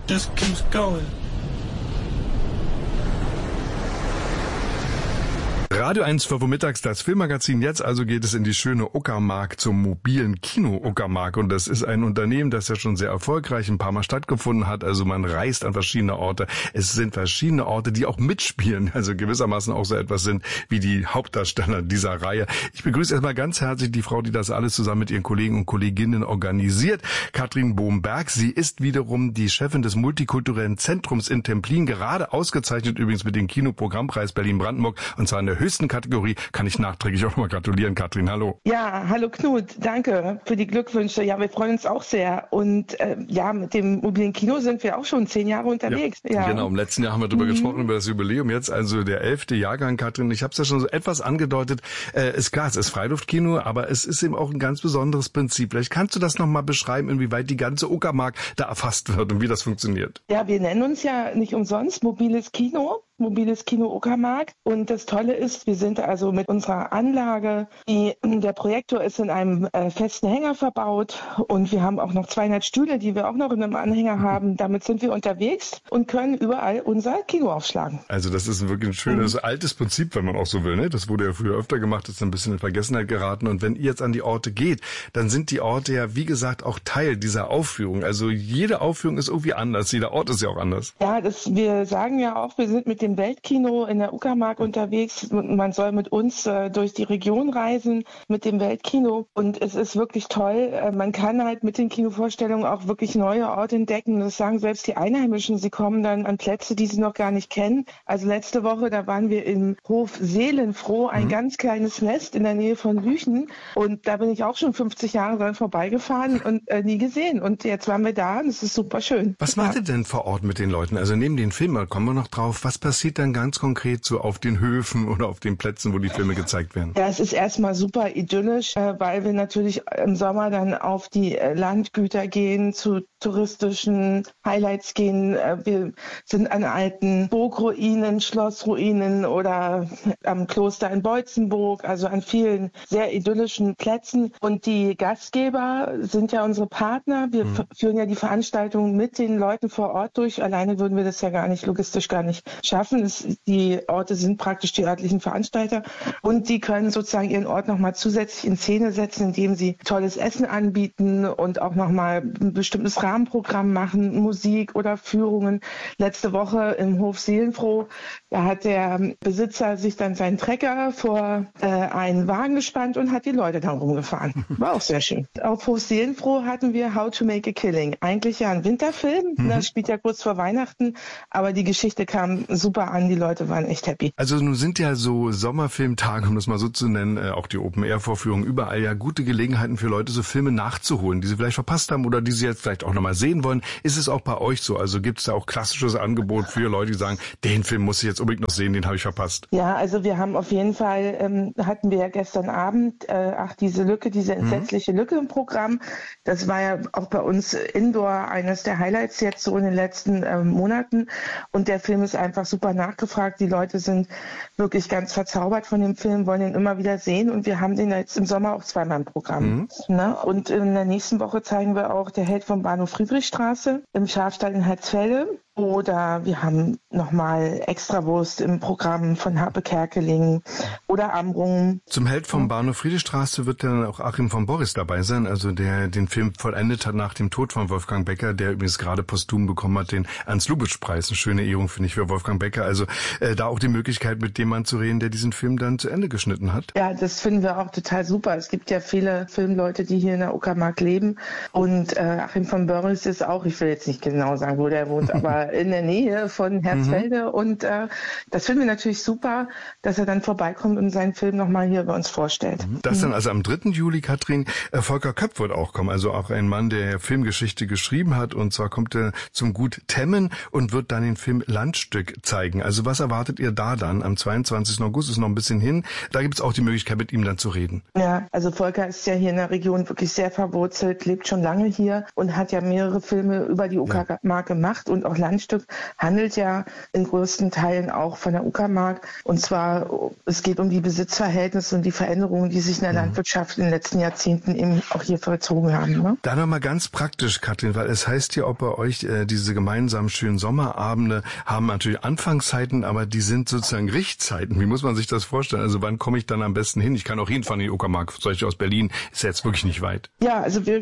just keeps going. Radio 1 vormittags, das Filmmagazin. Jetzt also geht es in die schöne Uckermark zum mobilen Kino Uckermark. Und das ist ein Unternehmen, das ja schon sehr erfolgreich ein paar Mal stattgefunden hat. Also man reist an verschiedene Orte. Es sind verschiedene Orte, die auch mitspielen. Also gewissermaßen auch so etwas sind wie die Hauptdarsteller dieser Reihe. Ich begrüße erstmal ganz herzlich die Frau, die das alles zusammen mit ihren Kollegen und Kolleginnen organisiert. Katrin Bohm-Berg. Sie ist wiederum die Chefin des Multikulturellen Zentrums in Templin. Gerade ausgezeichnet übrigens mit dem Kinoprogrammpreis Berlin-Brandenburg. Und zwar in der höchsten Kategorie. Kann ich nachträglich auch mal gratulieren, Katrin. Hallo. Ja, hallo Knut. Danke für die Glückwünsche. Ja, wir freuen uns auch sehr. Und mit dem mobilen Kino sind wir auch schon 10 Jahre unterwegs. Ja. Genau, im letzten Jahr haben wir darüber gesprochen, über das Jubiläum. Jetzt also der 11. Jahrgang, Katrin. Ich habe es ja schon so etwas angedeutet. Ist klar, es ist Freiluftkino, aber es ist eben auch ein ganz besonderes Prinzip. Vielleicht kannst du das nochmal beschreiben, inwieweit die ganze Uckermark da erfasst wird und wie das funktioniert. Ja, wir nennen uns ja nicht umsonst mobiles Kino Uckermark. Und das Tolle ist, wir sind also mit unserer Anlage, der Projektor ist in einem festen Hänger verbaut und wir haben auch noch 200 Stühle, die wir auch noch in einem Anhänger haben. Damit sind wir unterwegs und können überall unser Kino aufschlagen. Also das ist wirklich ein schönes, altes Prinzip, wenn man auch so will. Ne? Das wurde ja früher öfter gemacht, ist ein bisschen in Vergessenheit geraten. Und wenn ihr jetzt an die Orte geht, dann sind die Orte ja, wie gesagt, auch Teil dieser Aufführung. Also jede Aufführung ist irgendwie anders, jeder Ort ist ja auch anders. Ja, wir sagen ja auch, wir sind mit dem Weltkino in der Uckermark unterwegs. Man soll mit uns durch die Region reisen mit dem Weltkino und es ist wirklich toll. Man kann halt mit den Kinovorstellungen auch wirklich neue Orte entdecken. Das sagen selbst die Einheimischen. Sie kommen dann an Plätze, die sie noch gar nicht kennen. Also letzte Woche, da waren wir im Hof Seelenfroh, ein ganz kleines Nest in der Nähe von Lüchen und da bin ich auch schon 50 Jahre dran vorbeigefahren und nie gesehen. Und jetzt waren wir da und es ist super schön. Was macht ihr denn vor Ort mit den Leuten? Also neben den Filmen, kommen wir noch drauf, was passiert dann ganz konkret so auf den Höfen oder auf den Plätzen, wo die Filme gezeigt werden? Ja, es ist erstmal super idyllisch, weil wir natürlich im Sommer dann auf die Landgüter gehen, zu touristischen Highlights gehen. Wir sind an alten Burgruinen, Schlossruinen oder am Kloster in Beutzenburg, also an vielen sehr idyllischen Plätzen. Und die Gastgeber sind ja unsere Partner. Wir führen ja die Veranstaltung mit den Leuten vor Ort durch. Alleine würden wir das ja logistisch gar nicht schaffen. Die Orte sind praktisch die örtlichen Veranstalter und die können sozusagen ihren Ort nochmal zusätzlich in Szene setzen, indem sie tolles Essen anbieten und auch nochmal ein bestimmtes Rahmenprogramm machen, Musik oder Führungen. Letzte Woche im Hof Seelenfroh, da hat der Besitzer sich dann seinen Trecker vor einen Wagen gespannt und hat die Leute dann rumgefahren. War auch sehr schön. Auf Hof Seelenfroh hatten wir How to Make a Killing. Eigentlich ja ein Winterfilm, das spielt ja kurz vor Weihnachten, aber die Geschichte kam super an, die Leute waren echt happy. Also nun sind ja so Sommerfilmtage, um das mal so zu nennen, auch die Open-Air-Vorführungen überall ja gute Gelegenheiten für Leute, so Filme nachzuholen, die sie vielleicht verpasst haben oder die sie jetzt vielleicht auch nochmal sehen wollen. Ist es auch bei euch so? Also gibt es da auch klassisches Angebot für Leute, die sagen, den Film muss ich jetzt unbedingt noch sehen, den habe ich verpasst? Ja, also wir haben auf jeden Fall, hatten wir ja gestern Abend, diese entsetzliche Lücke im Programm. Das war ja auch bei uns Indoor eines der Highlights jetzt so in den letzten Monaten. Und der Film ist einfach super nachgefragt. Die Leute sind wirklich ganz verzaubert von dem Film, wollen ihn immer wieder sehen. Und wir haben den jetzt im Sommer auch zweimal im Programm. Ne? Und in der nächsten Woche zeigen wir auch Der Held vom Bahnhof Friedrichstraße im Schafstall in Herzfelde. Oder wir haben nochmal Extrawurst im Programm von Harpe Kerkeling oder Amrum. Zum Held vom Bahnhof Friedrichstraße wird dann auch Achim von Boris dabei sein, also der den Film vollendet hat nach dem Tod von Wolfgang Becker, der übrigens gerade posthum bekommen hat, den Ernst-Lubitsch-Preis. Eine schöne Ehrung, finde ich, für Wolfgang Becker. Also da auch die Möglichkeit, mit dem Mann zu reden, der diesen Film dann zu Ende geschnitten hat. Ja, das finden wir auch total super. Es gibt ja viele Filmleute, die hier in der Uckermark leben. Und Achim von Boris ist auch, ich will jetzt nicht genau sagen, wo der wohnt, aber in der Nähe von Herzfelde und das finden wir natürlich super, dass er dann vorbeikommt und seinen Film nochmal hier bei uns vorstellt. Das dann also am 3. Juli, Katrin, Volker Köpp wird auch kommen, also auch ein Mann, der Filmgeschichte geschrieben hat und zwar kommt er zum Gut Temmen und wird dann den Film Landstück zeigen. Also was erwartet ihr da dann? Am 22. August ist noch ein bisschen hin. Da gibt es auch die Möglichkeit, mit ihm dann zu reden. Ja, also Volker ist ja hier in der Region wirklich sehr verwurzelt, lebt schon lange hier und hat ja mehrere Filme über die Uckermark gemacht und auch Landstück Kernstück handelt ja in größten Teilen auch von der Uckermark. Und zwar, es geht um die Besitzverhältnisse und die Veränderungen, die sich in der Landwirtschaft in den letzten Jahrzehnten eben auch hier vollzogen haben. Ne? Da nochmal ganz praktisch, Katrin, weil es heißt ja auch bei euch, diese gemeinsamen schönen Sommerabende haben natürlich Anfangszeiten, aber die sind sozusagen Richtzeiten. Wie muss man sich das vorstellen? Also wann komme ich dann am besten hin? Ich kann auch hinfahren in die Uckermark, zum Beispiel aus Berlin, ist ja jetzt wirklich nicht weit. Ja, also wir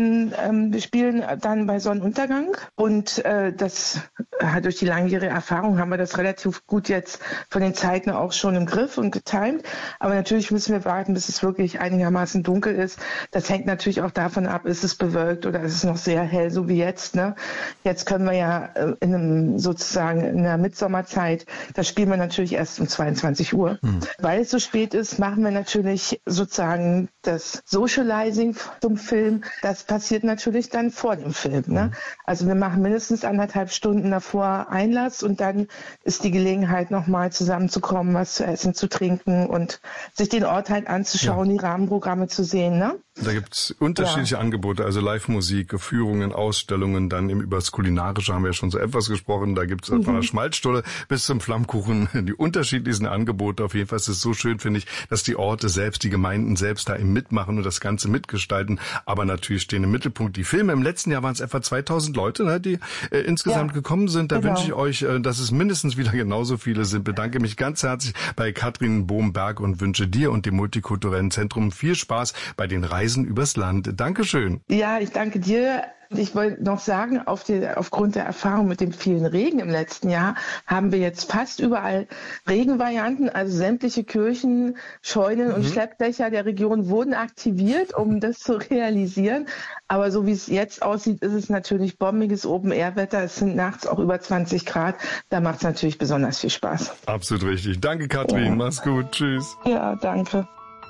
spielen dann bei Sonnenuntergang und das durch die langjährige Erfahrung haben wir das relativ gut jetzt von den Zeiten auch schon im Griff und getimt. Aber natürlich müssen wir warten, bis es wirklich einigermaßen dunkel ist. Das hängt natürlich auch davon ab, ist es bewölkt oder ist es noch sehr hell, so wie jetzt. Ne? Jetzt können wir ja in der Mitsommerzeit, da spielen wir natürlich erst um 22 Uhr. Weil es so spät ist, machen wir natürlich sozusagen das Socializing zum Film. Das passiert natürlich dann vor dem Film. Ne? Also wir machen mindestens 1,5 Stunden davor Einlass und dann ist die Gelegenheit, nochmal zusammenzukommen, was zu essen, zu trinken und sich den Ort halt anzuschauen, die Rahmenprogramme zu sehen. Ne? Da gibt's unterschiedliche Angebote, also Live-Musik, Führungen, Ausstellungen, dann über das Kulinarische haben wir ja schon so etwas gesprochen, da gibt's von der Schmalzstulle bis zum Flammkuchen die unterschiedlichsten Angebote. Auf jeden Fall ist es so schön, finde ich, dass die Orte selbst, die Gemeinden selbst da eben mitmachen und das Ganze mitgestalten, aber natürlich stehen im Mittelpunkt die Filme. Im letzten Jahr waren es etwa 2000 Leute, ne, die insgesamt gekommen sind. Da wünsche ich euch, dass es mindestens wieder genauso viele sind. Bedanke mich ganz herzlich bei Katrin Bohm-Berg und wünsche dir und dem Multikulturellen Zentrum viel Spaß bei den Reisen übers Land. Dankeschön. Ja, ich danke dir. Ich wollte noch sagen, aufgrund der Erfahrung mit dem vielen Regen im letzten Jahr haben wir jetzt fast überall Regenvarianten, also sämtliche Kirchen, Scheunen und Schleppdächer der Region wurden aktiviert, um das zu realisieren. Aber so wie es jetzt aussieht, ist es natürlich bombiges Open-Air-Wetter. Es sind nachts auch über 20 Grad. Da macht es natürlich besonders viel Spaß. Absolut richtig. Danke, Katrin. Ja. Mach's gut. Tschüss. Ja, danke.